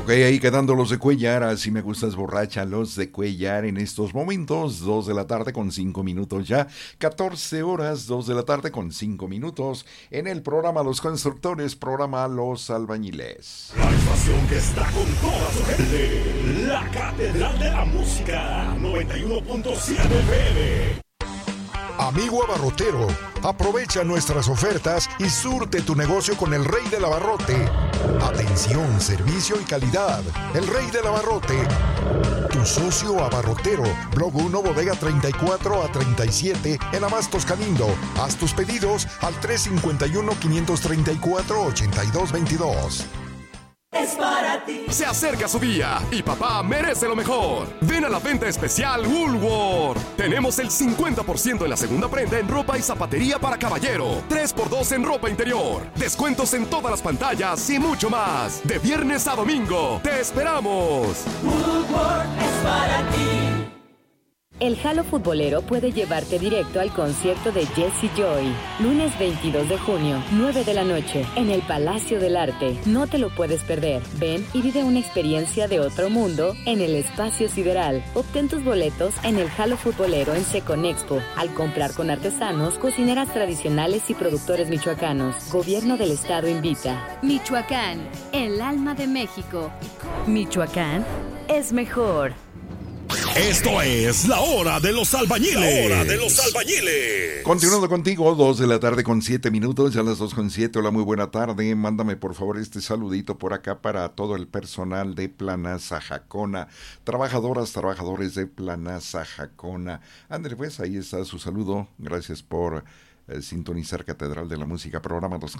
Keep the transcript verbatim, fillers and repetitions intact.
Ok, ahí quedando los de Cuellar, así me gustas borracha, los de Cuellar en estos momentos, dos de la tarde con cinco minutos ya, catorce horas, dos de la tarde con cinco minutos, en el programa Los Constructores, programa Los Albañiles. La estación que está con toda su gente, la Catedral de la Música, noventa y uno punto siete F M. Amigo abarrotero, aprovecha nuestras ofertas y surte tu negocio con el Rey del Abarrote. Atención, servicio y calidad. El Rey del Abarrote. Tu socio abarrotero. Blog uno, bodega treinta y cuatro a treinta y siete en Abastos Canindo. Haz tus pedidos al tres cinco uno, cinco tres cuatro, ocho dos dos dos. Es para ti. Se acerca su día y papá merece lo mejor. Ven a la venta especial Woolworth. Tenemos el cincuenta por ciento en la segunda prenda en ropa y zapatería para caballero. tres por dos en ropa interior. Descuentos en todas las pantallas y mucho más. De viernes a domingo. ¡Te esperamos! Woolworth es para ti. El Jalo Futbolero puede llevarte directo al concierto de Jessie Joy. Lunes veintidós de junio, nueve de la noche, en el Palacio del Arte. No te lo puedes perder. Ven y vive una experiencia de otro mundo en el Espacio Sideral. Obtén tus boletos en el Jalo Futbolero en Seconexpo. Al comprar con artesanos, cocineras tradicionales y productores michoacanos. Gobierno del Estado invita. Michoacán, el alma de México. Michoacán es mejor. Esto es la hora de los albañiles. La hora de los albañiles. Continuando contigo, dos de la tarde con siete minutos, ya las dos con siete. Hola, muy buena tarde. Mándame por favor este saludito por acá para todo el personal de Plaza Jacona. Trabajadoras, trabajadores de Plaza Jacona. André, pues ahí está su saludo. Gracias por eh, sintonizar Catedral de la Música, programa Los